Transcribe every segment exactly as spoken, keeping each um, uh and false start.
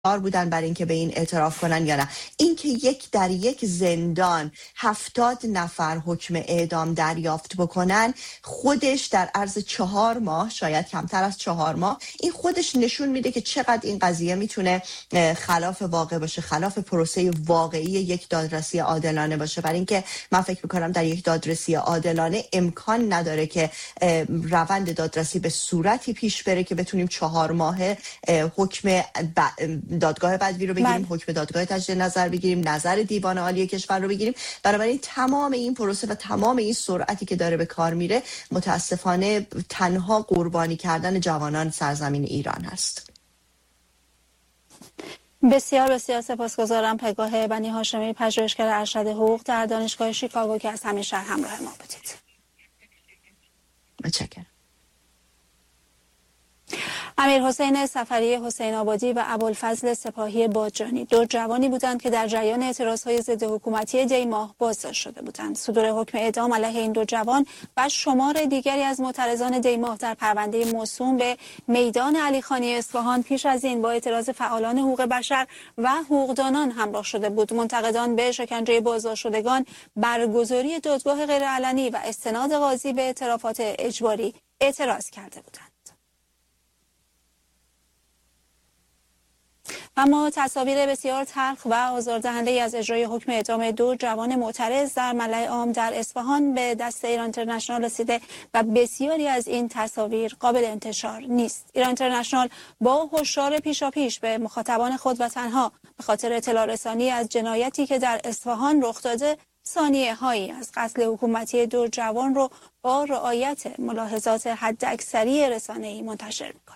بودن برای اینکه به این اعتراف کنن یا نه. اینکه یک در یک زندان هفتاد نفر حکم اعدام دریافت بکنن، خودش در عرض چهار ماه، شاید کمتر از چهار ماه، این خودش نشون میده که چقدر این قضیه میتونه خلاف واقع باشه، خلاف پروسه واقعی یک دادرسی عادلانه باشه. برای اینکه من فکر میکنم در یک دادرسی عادلانه امکان نداره که روند دادرسی به صورتی پیش بره که بتونیم چهار ماه حکم دادگاه بدوی رو بگیریم، حکم دادگاه تجدید نظر بگیریم، نظر دیوان عالی کشور رو بگیریم. بنابراین تمام این پروسه و تمام این سرعتی که داره به کار میره، متاسفانه تنها قربانی کردن جوانان سرزمین ایران هست. بسیار بسیار سپاسگزارم. پگاه بنی هاشمی، پژوهشگر ارشد حقوق در دانشگاه شیکاگو که از همین شهر همراه ما بودید. متشکرم. امیرحسین صفری حسین آبادی و ابوالفضل سپاهی باجانی دو جوانی بودند که در جریان اعتراضهای ضد حکومتی دی ماه بازداشت شده بودند. صدور حکم اعدام علیه این دو جوان و شمار دیگری از معترضان دی ماه در پرونده موسوم به میدان علیخانی اصفهان پیش از این با اعتراض فعالان حقوق بشر و حقوقدانان همراه شده بود. منتقدان به شکنجه بازداشت شدگان، برگزاری دادگاه غیرعلنی و استناد قاضی به اعترافات اجباری اعتراض کرده بودند. اما تصاویر بسیار تلخ و آزاردهنده از اجرای حکم اعدام دو جوان معترض در ملأ عام در اصفهان به دست ایران اینترنشنال رسیده و بسیاری از این تصاویر قابل انتشار نیست. ایران اینترنشنال با هشدار پیشاپیش به مخاطبان خود و تنها به خاطر اطلاع رسانی از جنایتی که در اصفهان رخ داده، ثانیه هایی از قتل حکومتی دو جوان رو با رعایت ملاحظات حداکثری رسانه‌ای منتشر می‌کند.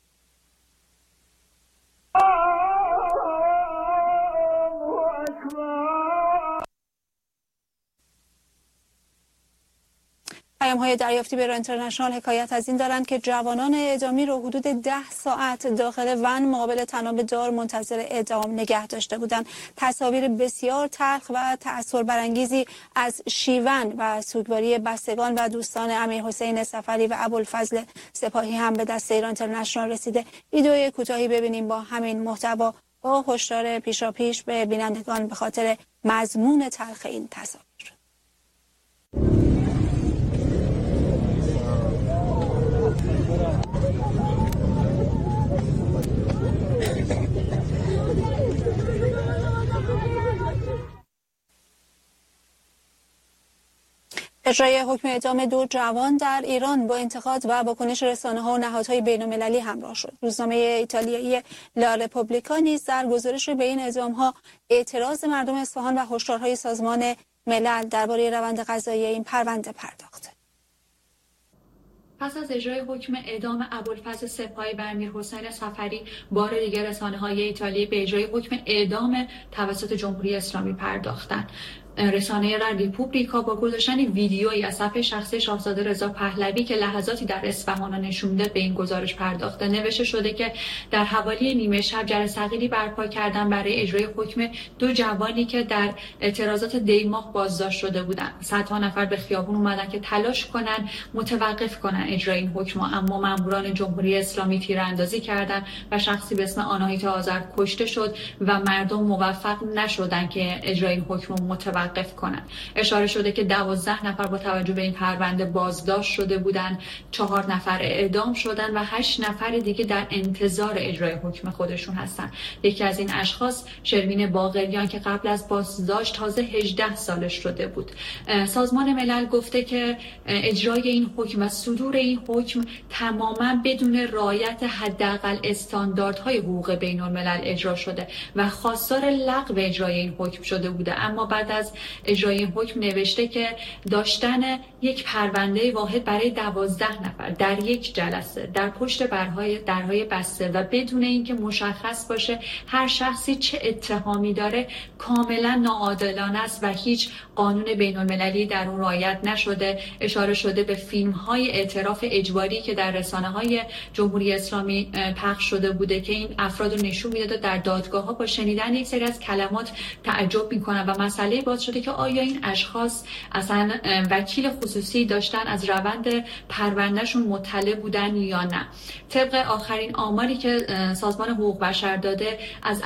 پیام‌های دریافتی به ایران اینترنشنال حکایت از این دارند که جوانان اعدامی رو حدود ده ساعت داخل ون مقابل طناب دار منتظر اعدام نگه داشته بودند. تصاویر بسیار تلخ و تأثیر برانگیزی از شیون و سوگواری بستگان و دوستان امیرحسین صفری و ابوالفضل سپاهی هم به دست ایران اینترنشنال رسیده. ویدیوی کوتاهی ببینیم با همین محتوا با هشدار پیشاپیش به بینندگان به خاطر مضمون تلخ این تصاویر. اجرای حکم اعدام دو جوان در ایران با انتقاد و واکنش رسانه‌ها و نهادهای بین‌المللی همراه شد. روزنامه ایتالیایی لا رپوبلیکا نیز در گزارش به این اعدام‌ها اعتراض مردم اصفهان و هشدارهای سازمان ملل درباره روند قضایی این پرونده پرداخت. پس از اجرای حکم اعدام ابوالفضل سپاهی و امیرحسین صفری، بار دیگر رسانه‌های ایتالیایی به اجرای حکم اعدام توسط جمهوری اسلامی پرداختند. رسانه لا رپوبلیکا با گذاشتن ویدیویی از صفحه شخصی شاهزاده رضا پهلوی که لحظاتی در اصفهان نشونده به این گزارش پرداخته. نوشته شده که در حوالی نیمه شب جر ثقیلی برپا کردن برای اجرای حکم دو جوانی که در اعتراضات دی ماه بازداشت شده بودند. صدها نفر به خیابون اومدن که تلاش کنن متوقف کنن اجرای این حکم، اما ماموران جمهوری اسلامی تیراندازی کردند و شخصی به اسم آناهیتا آذر کشته شد و مردم موفق نشدن که اجرای این حکم متوقف متوقف کنند. اشاره شده که دوازده نفر با توجه به این پرونده بازداشت شده بودند، چهار نفر اعدام شدند و هشت نفر دیگه در انتظار اجرای حکم خودشون هستند. یکی از این اشخاص شروین باقریان که قبل از بازداشت تازه هجده سالش شده بود. سازمان ملل گفته که اجرای این حکم و صدور این حکم تماما بدون رعایت حداقل استانداردهای حقوق بین الملل اجرا شده و خواستار لغو اجرای این حکم شده بوده. اما بعد از اجرای این حکم نوشته که داشتن یک پرونده واحد برای دوازده نفر در یک جلسه در پشت برهای درهای بسته و بدون اینکه مشخص باشه هر شخصی چه اتهامی داره کاملا ناعادلانه است و هیچ قانون بین المللی در اون رعایت نشده. اشاره شده به فیلم های اعتراف اجباری که در رسانه های جمهوری اسلامی پخش شده بوده که این افراد رو نشون میداده در دادگاه ها با شنیدن یک سری از کلمات تعجب میکنن و مسئله باز شده که آیا این اشخاص اصلا وکیل خصوصی داشتن، از روند پروندهشون مطلع بودن یا نه. طبق آخرین آماری که سازمان حقوق بشر داده، از